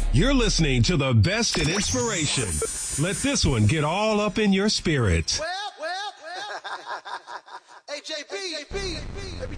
You're listening to the best in inspiration. Let this one get all up in your spirit. Well. Hey, JP.